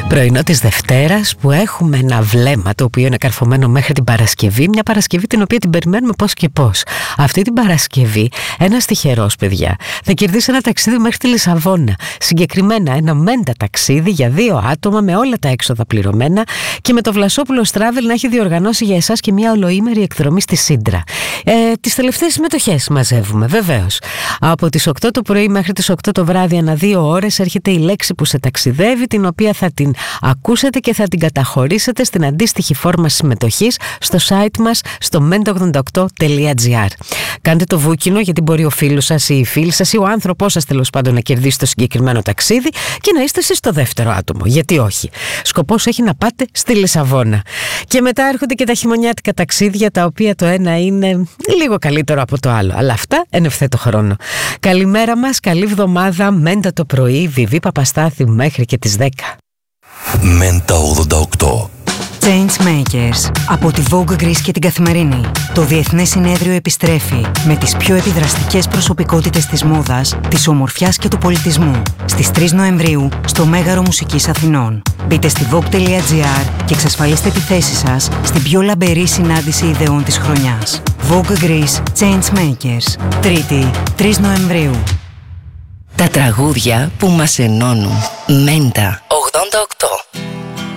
Πρωινό της Δευτέρας που έχουμε ένα βλέμμα το οποίο είναι καρφωμένο μέχρι την Παρασκευή. Μια Παρασκευή την οποία την περιμένουμε πώς και πώς. Αυτή την Παρασκευή ένας τυχερός, παιδιά, θα κερδίσει ένα ταξίδι μέχρι τη Λισαβόνα. Συγκεκριμένα ένα μέντα ταξίδι για 2 άτομα με όλα τα έξοδα πληρωμένα και με το Βλασόπουλος Travel να έχει διοργανώσει για εσάς και μια ολοήμερη εκδρομή στη Σύντρα. Τις τελευταίες συμμετοχές μαζεύουμε, βεβαίως. Από τις 8 το πρωί μέχρι τις 8 το βράδυ, ανά 2 ώρες, έρχεται η λέξη που σε ταξιδεύει, την οποία θα την ακούσετε και θα την καταχωρήσετε στην αντίστοιχη φόρμα συμμετοχής στο site μας στο menta88.gr. Κάντε το βούκινο, γιατί μπορεί ο φίλος σας ή η φίλη σας ή ο άνθρωπός σας τέλος πάντων να κερδίσει το συγκεκριμένο ταξίδι και να είστε εσείς το δεύτερο άτομο. Γιατί όχι. Σκοπός έχει να πάτε στη Λισαβόνα. Και μετά έρχονται και τα χειμωνιάτικα ταξίδια, τα οποία το ένα είναι λίγο καλύτερο από το άλλο. Αλλά αυτά εν ευθέτω χρόνο. Καλημέρα μας, καλή εβδομάδα. Μέντα το πρωί, Βιβί Παπαστάθη μέχρι και τις 10. Μέντα 88. Changemakers από τη Vogue Greece και την Καθημερινή. Το Διεθνές Συνέδριο επιστρέφει με τις πιο επιδραστικές προσωπικότητες της μόδας, της ομορφιάς και του πολιτισμού στις 3 Νοεμβρίου στο Μέγαρο Μουσικής Αθηνών. Μπείτε στη vogue.gr και εξασφαλίστε τη θέση σας στην πιο λαμπερή συνάντηση ιδεών της χρονιάς. Vogue Greece Changemakers. Τρίτη, 3 Νοεμβρίου. Τα τραγούδια που μας ενώνουν. Μέντα 88.